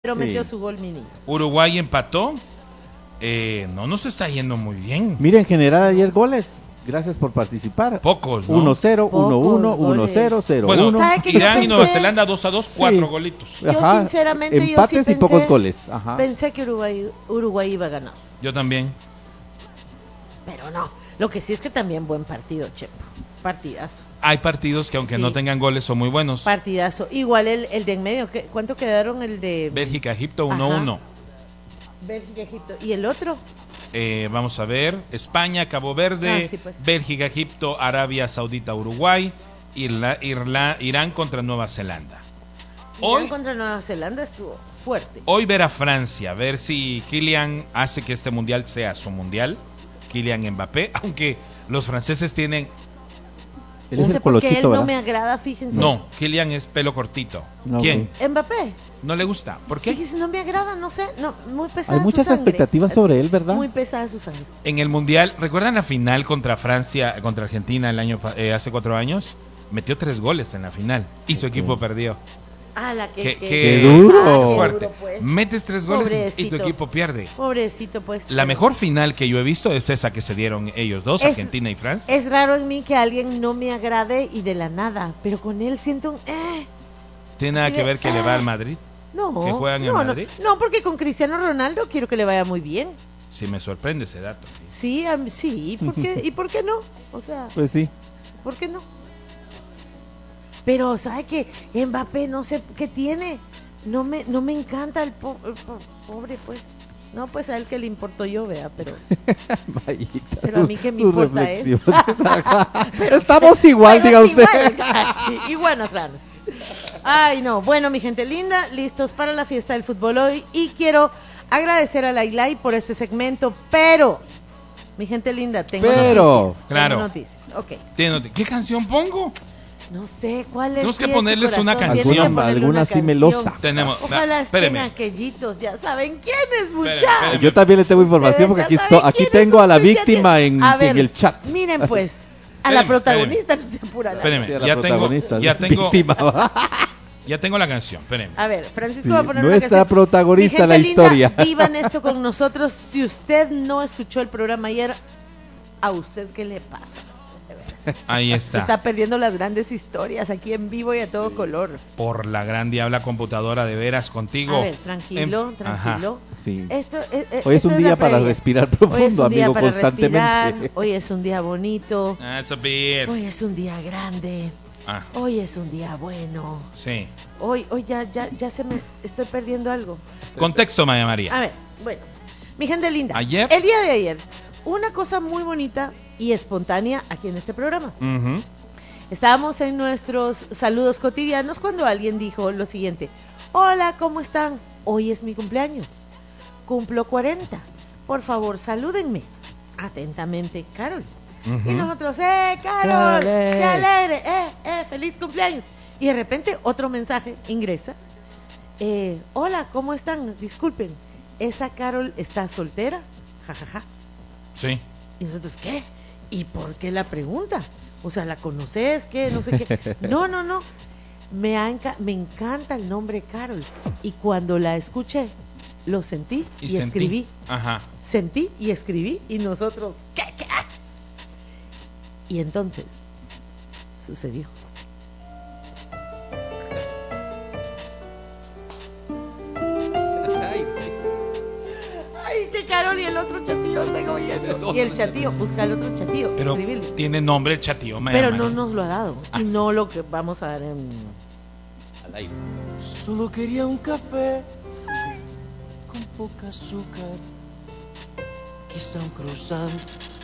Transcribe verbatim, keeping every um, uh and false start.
pero Sí. metió su gol mi niño. Uruguay empató. Eh, no nos está yendo muy bien. Mira, en general ayer goles. Gracias por participar. Pocos, ¿no? uno cero, uno uno, Pocos uno cero, goles. cero Bueno, uno. ¿Sabe que yo Irán y pensé- Nueva Zelanda dos a dos, cuatro Sí. golitos. Yo Ajá, sinceramente yo sí empates y pensé- pocos goles. Ajá. Pensé que Uruguay, Uruguay iba a ganar, Yo también. pero no. Lo que sí es que también buen partido, Chepo. Partidazo, Hay partidos que aunque Sí. no tengan goles son muy buenos. partidazo. Igual el, el de en medio, ¿qué- ¿cuánto quedaron el de Bélgica, Egipto uno uno. Bélgica, Egipto? ¿Y el otro? Eh, vamos a ver, España, Cabo Verde, Ah, sí, pues. Bélgica, Egipto, Arabia Saudita, Uruguay, Irla- Irla- Irán contra Nueva Zelanda. Hoy Hoy, contra Nueva Zelanda estuvo fuerte. hoy ver a Francia, ver si Kylian hace que este mundial sea su mundial, Kylian Mbappé, aunque los franceses tienen... Él No es sé el por qué él colochito, no ¿verdad? me agrada, fíjense. No, Kylian es pelo cortito. No, ¿Quién? ok. Mbappé. ¿No le gusta? ¿Por qué? Fíjese, no me agrada, no sé, no, muy pesada Hay muchas su sangre. expectativas sobre él, ¿verdad? Muy pesada su sangre. En el mundial, ¿recuerdan la final contra Francia, contra Argentina el año pa- eh, hace cuatro años? Metió tres goles en la final y su Ok. equipo perdió. Ah, la que... Qué, que- qué- Qué duro. Ah, qué fuerte. duro, pues. Metes tres goles y tu Pobrecito. equipo pierde. Pobrecito, pues. La pero- mejor final que yo he visto es esa que se dieron ellos dos, Es- Argentina y Francia. Es raro en mí que alguien no me agrade y de la nada, pero con él siento un... Eh, ¿Tiene nada así que de, ver que le va ah. al Madrid? no, ¿Que juegan en no, no, Madrid? no, porque con Cristiano Ronaldo quiero que le vaya muy bien. Sí, me sorprende ese dato. Sí, a mí- sí, ¿por qué? ¿Y por qué no? O sea, Pues sí. ¿por qué no? Pero, ¿sabe qué? Mbappé, no sé qué tiene. No me, no me encanta el, po- el po- pobre, pues. No, pues a él que le importo yo, vea, pero... Vallita, Pero a mí qué me sus importa, ¿eh? reflexiones. Estamos igual, Pero diga es usted. igual, casi, iguanas raras. Ay, no. Bueno, mi gente linda, listos para la fiesta del fútbol hoy. Y quiero agradecer a Lailay por este segmento, pero... Mi gente linda, tengo Pero, noticias. claro. Tengo noticias, ok. Tiene- ¿Qué canción pongo? No sé cuál es. Tenemos que pide su ponerles una corazón. canción. Tienen que ponerle Alguna una así canción. melosa. Tenemos- Ojalá ah, estén espéreme. aquellitos, ya saben quiénes, Espéreme, muchachos. espéreme. Yo también le tengo información porque aquí, esto- aquí tengo a la víctima en, A ver, en el chat. Miren pues, a la Espéreme, protagonista no se apura. la- Espéreme, Sí, a la ya tengo, protagonista, ya es tengo, víctima, ¿va? ya tengo la canción. Espéreme. A ver, Francisco Sí, va a poner nuestra una canción. protagonista Mi la gente linda, historia. vivan esto con nosotros. Si usted no escuchó el programa ayer, ¿a usted qué le pasa? De veras. Ahí Se está. está perdiendo las grandes historias aquí en vivo y a todo color. Por la gran diabla computadora de veras contigo. A ver, tranquilo, Em- tranquilo. Sí. Esto, eh, eh, Hoy es esto un la día para previa. respirar Hoy es profundo, un día amigo, para constantemente. respirar, hoy es un día bonito, Ajá. That's a bit. hoy es un día grande, Ah, hoy es un día bueno. sí. Hoy, hoy ya, ya, ya se me estoy perdiendo algo. Contexto, Maya María. A ver, bueno, mi gente linda. Ayer. El día de ayer, una cosa muy bonita y espontánea aquí en este programa. Ujú. Estábamos en nuestros saludos cotidianos cuando alguien dijo lo siguiente: hola, ¿cómo están? Hoy es mi cumpleaños. Cumplo cuarenta. Por favor, salúdenme. Atentamente, Carol. Ujú. Y nosotros, ¡eh, Carol! Carol, ¡Qué eh. alegre! ¡Eh, eh! ¡Feliz cumpleaños! Y de repente otro mensaje ingresa. Eh, hola, ¿cómo están? Disculpen, ¿esa Carol está soltera? Ja, ja, ja. Sí. Y nosotros, ¿qué? ¿Y por qué la pregunta? O sea, ¿la conoces? ¿Qué? No sé qué. No, no, no. Me, ha enca- me encanta el nombre Carol. Y cuando la escuché, lo sentí y, sentí. escribí. Ajá. Sentí y escribí. Y nosotros, ¿qué? ¿Qué? Y entonces, sucedió. Ay, que Carol y el otro chatillo tengo oyendo. Y el chatillo, busca el otro chatillo, Pero escribile. tiene nombre el chatío, Maya Pero María. no nos lo ha dado. Ah, Y sí. no lo que vamos a dar en... Al aire. Solo quería un café con poca azúcar, quizá un croissant